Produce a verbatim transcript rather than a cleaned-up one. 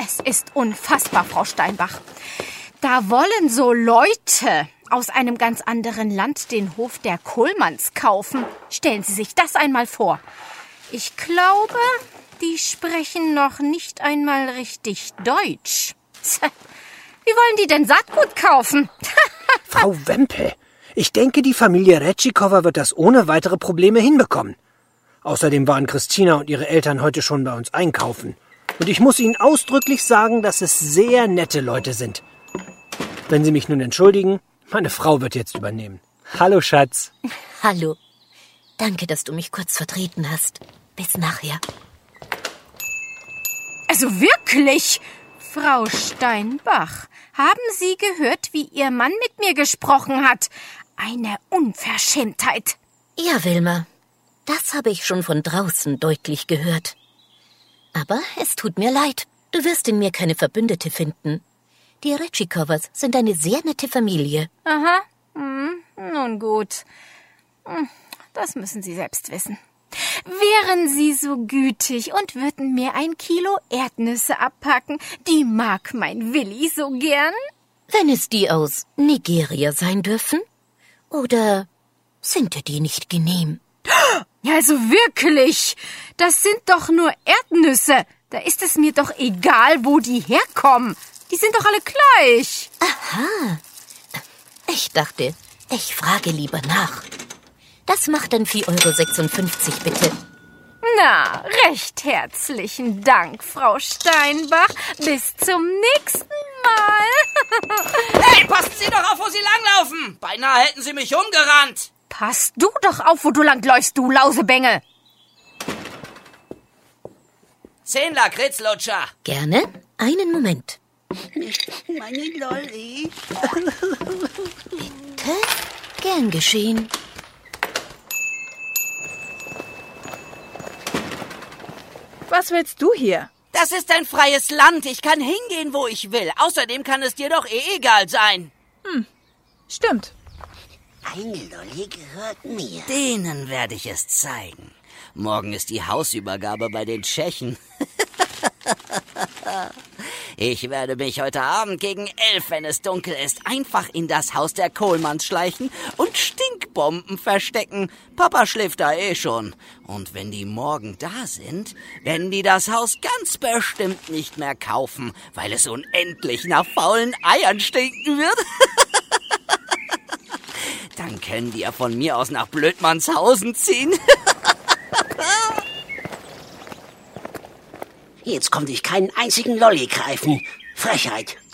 Es ist unfassbar, Frau Steinbach. Da wollen so Leute aus einem ganz anderen Land den Hof der Kohlmanns kaufen. Stellen Sie sich das einmal vor. Ich glaube, die sprechen noch nicht einmal richtig Deutsch. Wie wollen die denn Saatgut kaufen? Frau Wempel, ich denke, die Familie Retschikowa wird das ohne weitere Probleme hinbekommen. Außerdem waren Christina und ihre Eltern heute schon bei uns einkaufen. Und ich muss Ihnen ausdrücklich sagen, dass es sehr nette Leute sind. Wenn Sie mich nun entschuldigen, meine Frau wird jetzt übernehmen. Hallo, Schatz. Hallo. Danke, dass du mich kurz vertreten hast. Bis nachher. Also wirklich, Frau Steinbach, haben Sie gehört, wie Ihr Mann mit mir gesprochen hat? Eine Unverschämtheit. Ja, Wilma, das habe ich schon von draußen deutlich gehört. Aber es tut mir leid, du wirst in mir keine Verbündete finden. Die Retschikowas sind eine sehr nette Familie. Aha, hm, nun gut. Hm, das müssen Sie selbst wissen. Wären Sie so gütig und würden mir ein Kilo Erdnüsse abpacken? Die mag mein Willi so gern. Wenn es die aus Nigeria sein dürfen? Oder sind dir die nicht genehm? Ja, also wirklich, das sind doch nur Erdnüsse. Da ist es mir doch egal, wo die herkommen. Die sind doch alle gleich. Aha. Ich dachte, ich frage lieber nach. Das macht dann vier Euro sechsundfünfzig, bitte. Na, recht herzlichen Dank, Frau Steinbach. Bis zum nächsten Mal. Hey, passen Sie doch auf, wo Sie langlaufen. Beinahe hätten Sie mich umgerannt. Pass du doch auf, wo du langläufst, du Lausebengel. Zehn Lakritzlutscher. Gerne. Einen Moment. Meine Lolli. Bitte? Gern geschehen. Was willst du hier? Das ist ein freies Land. Ich kann hingehen, wo ich will. Außerdem kann es dir doch eh egal sein. Hm, stimmt. Eine Lolli gehört mir. Denen werde ich es zeigen. Morgen ist die Hausübergabe bei den Tschechen. Ich werde mich heute Abend gegen elf, wenn es dunkel ist, einfach in das Haus der Kohlmanns schleichen und Stinkbomben verstecken. Papa schläft da eh schon. Und wenn die morgen da sind, werden die das Haus ganz bestimmt nicht mehr kaufen, weil es unendlich nach faulen Eiern stinken wird. Dann können die ja von mir aus nach Blödmannshausen ziehen. Jetzt konnte ich keinen einzigen Lolli greifen. Frechheit.